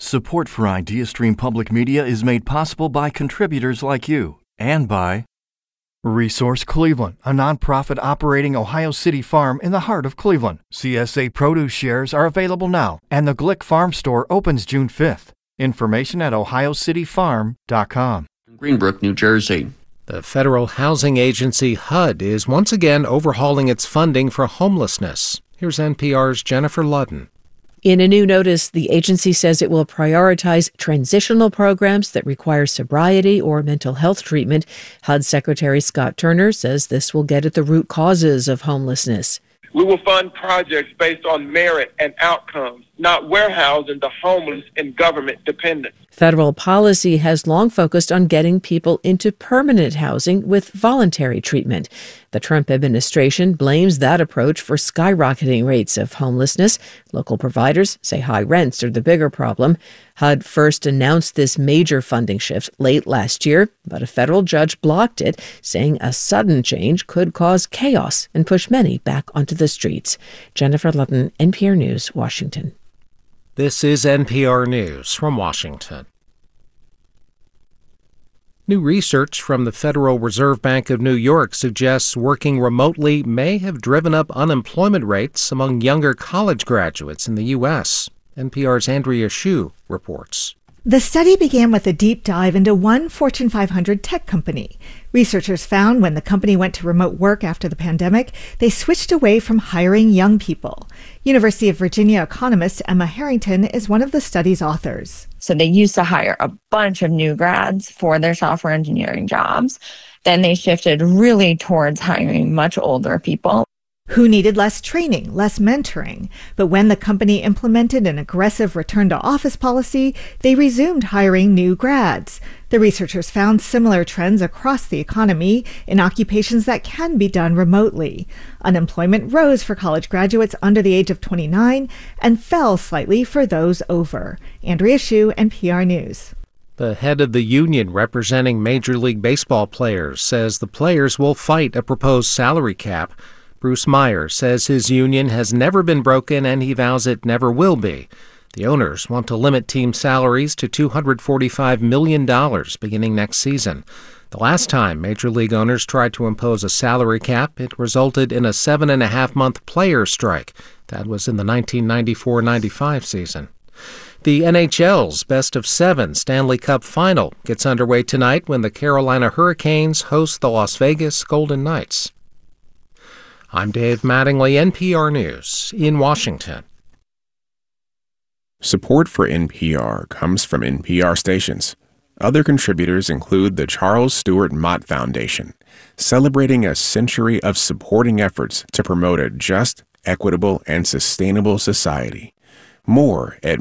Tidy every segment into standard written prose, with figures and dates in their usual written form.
Support for IdeaStream Public Media is made possible by contributors like you and by Resource Cleveland, a nonprofit operating Ohio City farm in the heart of Cleveland. CSA produce shares are available now, and the Glick Farm Store opens June 5th. Information at ohiocityfarm.com. Greenbrook, New Jersey. The federal housing agency HUD is once again overhauling its funding for homelessness. Here's NPR's Jennifer Ludden. In a new notice, the agency says it will prioritize transitional programs that require sobriety or mental health treatment. HUD Secretary Scott Turner says this will get at the root causes of homelessness. We will fund projects based on merit and outcomes, not warehousing the homeless in government dependence. Federal policy has long focused on getting people into permanent housing with voluntary treatment. The Trump administration blames that approach for skyrocketing rates of homelessness. Local providers say high rents are the bigger problem. HUD first announced this major funding shift late last year, but a federal judge blocked it, saying a sudden change could cause chaos and push many back onto the streets. Jennifer Ludden, NPR News, Washington. This is NPR News from Washington. New research from the Federal Reserve Bank of New York suggests working remotely may have driven up unemployment rates among younger college graduates in the U.S. NPR's Andrea Hsu reports. The study began with a deep dive into one Fortune 500 tech company. Researchers found when the company went to remote work after the pandemic, they switched away from hiring young people. University of Virginia economist Emma Harrington is one of the study's authors. So they used to hire a bunch of new grads for their software engineering jobs. Then they shifted really towards hiring much older people who needed less training, less mentoring. But when the company implemented an aggressive return-to-office policy, they resumed hiring new grads. The researchers found similar trends across the economy in occupations that can be done remotely. Unemployment rose for college graduates under the age of 29 and fell slightly for those over. Andrea Hsu, NPR News. The head of the union representing Major League Baseball players says the players will fight a proposed salary cap. Bruce Meyer says his union has never been broken and he vows it never will be. The owners want to limit team salaries to $245 million beginning next season. The last time Major League owners tried to impose a salary cap, it resulted in a 7.5-month player strike. That was in the 1994-95 season. The NHL's best-of-7 Stanley Cup final gets underway tonight when the Carolina Hurricanes host the Las Vegas Golden Knights. I'm Dave Mattingly, NPR News in Washington. Support for NPR comes from NPR stations. Other contributors include the Charles Stewart Mott Foundation, celebrating a century of supporting efforts to promote a just, equitable, and sustainable society. More at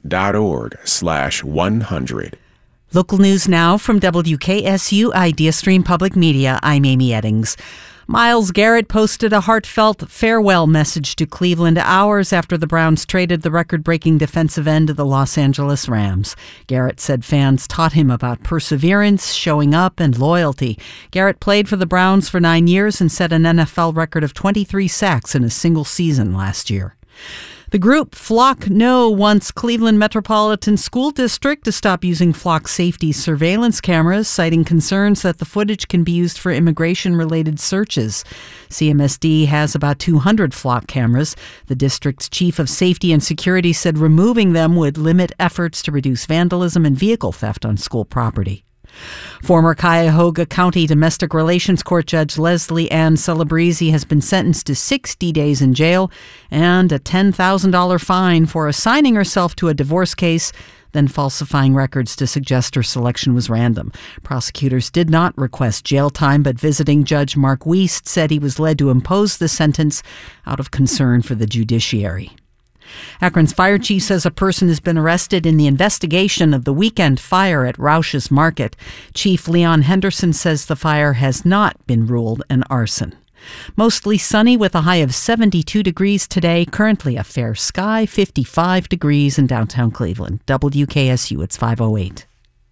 mott.org/100. Local news now from WKSU IdeaStream Public Media. I'm Amy Eddings. Myles Garrett posted a heartfelt farewell message to Cleveland hours after the Browns traded the record-breaking defensive end to the Los Angeles Rams. Garrett said fans taught him about perseverance, showing up, and loyalty. Garrett played for the Browns for 9 years and set an NFL record of 23 sacks in a single season last year. The group Flock No wants Cleveland Metropolitan School District to stop using Flock safety surveillance cameras, citing concerns that the footage can be used for immigration-related searches. CMSD has about 200 Flock cameras. The district's chief of safety and security said removing them would limit efforts to reduce vandalism and vehicle theft on school property. Former Cuyahoga County Domestic Relations Court Judge Leslie Ann Celebrezzi has been sentenced to 60 days in jail and a $10,000 fine for assigning herself to a divorce case, then falsifying records to suggest her selection was random. Prosecutors did not request jail time, but visiting Judge Mark Wiest said he was led to impose the sentence out of concern for the judiciary. Akron's fire chief says a person has been arrested in the investigation of the weekend fire at Roush's Market. Chief Leon Henderson says the fire has not been ruled an arson. Mostly sunny with a high of 72 degrees today. Currently a fair sky, 55 degrees in downtown Cleveland. WKSU, it's 5:08.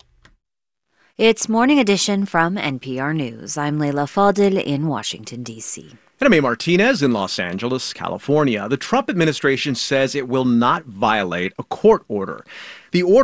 It's Morning Edition from NPR News. I'm Leila Fadil in Washington, D.C. And I'm A. Martinez in Los Angeles, California. The Trump administration says it will not violate a court order. The order